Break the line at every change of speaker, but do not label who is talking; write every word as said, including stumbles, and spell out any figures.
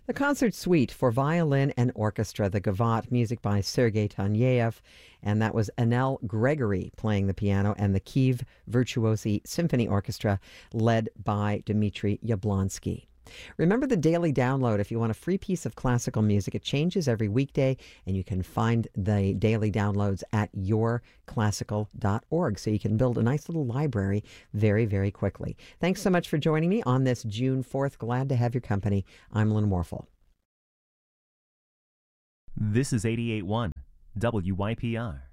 The concert suite for violin and orchestra, the Gavotte, music by Sergei Taneyev, and that was Anel Gregory playing the piano, and the Kiev Virtuosi Symphony Orchestra led by Dmitry Yablonsky. Remember the daily download if you want a free piece of classical music. It changes every weekday, and you can find the daily downloads at your classical dot org, so you can build a nice little library very, very quickly. Thanks so much for joining me on this June fourth. Glad to have your company. I'm Lynn Warfel.
This is eighty-eight point one W Y P R.